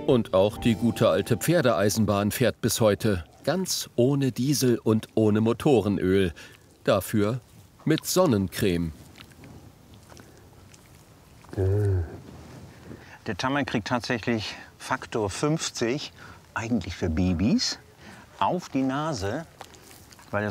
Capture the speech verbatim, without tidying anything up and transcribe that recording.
Und auch die gute alte Pferdeeisenbahn fährt bis heute. Ganz ohne Diesel und ohne Motorenöl. Dafür mit Sonnencreme. Der Tama kriegt tatsächlich Faktor fünfzig, eigentlich für Babys, auf die Nase,